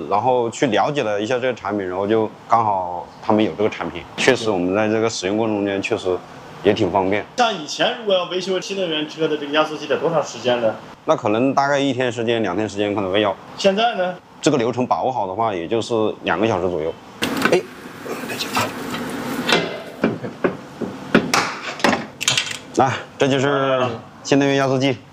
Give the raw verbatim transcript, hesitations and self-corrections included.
然后去了解了一下这个产品，然后就刚好他们有这个产品，确实我们在这个使用过程中间确实也挺方便。 像以前如果要维修新能源车的这个压缩机得多长时间呢？ 那可能大概一天时间、两天时间可能会要。现在呢？ 这个流程把握好的话，也就是两个小时左右。哎，等一下啊。来，这就是新能源压缩机。